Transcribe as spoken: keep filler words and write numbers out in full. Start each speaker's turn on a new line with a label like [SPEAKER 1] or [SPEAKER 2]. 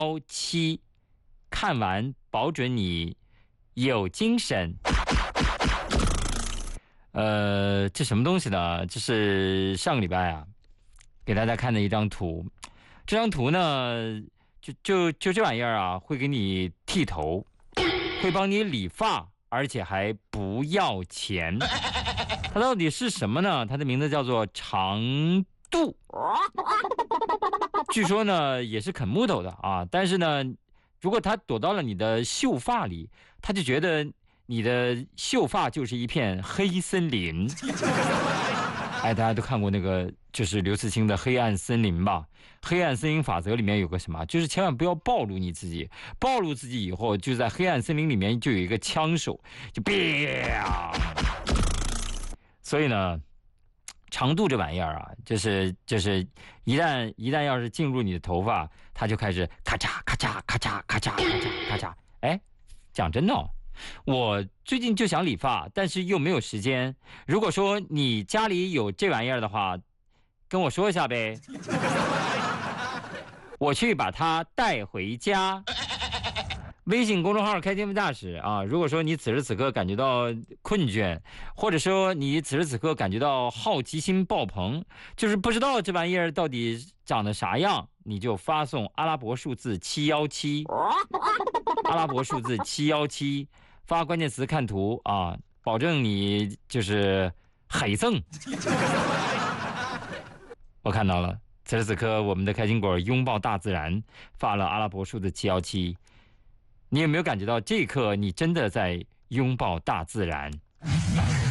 [SPEAKER 1] 七，看完保准你有精神。呃，这什么东西呢？这是上个礼拜啊，给大家看的一张图。这张图呢，就就就这玩意儿啊，会给你剃头，会帮你理发，而且还不要钱。它到底是什么呢？它的名字叫做长度。据说呢，也是啃木头的啊。但是呢，如果它躲到了你的秀发里，它就觉得你的秀发就是一片黑森林。哎，大家都看过那个就是刘慈欣的《黑暗森林》吧？黑暗森林法则里面有个什么，就是千万不要暴露你自己，暴露自己以后，就在黑暗森林里面就有一个枪手，就啪。所以呢，长度这玩意儿啊，就是就是一旦一旦要是进入你的头发，它就开始咔嚓咔嚓咔嚓咔嚓咔嚓咔嚓。哎，讲真的哦。我最近就想理发，但是又没有时间。如果说你家里有这玩意儿的话，跟我说一下呗，我去把它带回家。微信公众号开天门大使啊，如果说你此时此刻感觉到困倦，或者说你此时此刻感觉到好奇心爆棚，就是不知道这玩意儿到底长得啥样，你就发送阿拉伯数字七一七，阿拉伯数字七一七，发关键词看图啊，保证你就是海赠。我看到了，此时此刻我们的开心果拥抱大自然发了阿拉伯数字七一七。你有没有感觉到这一刻你真的在拥抱大自然？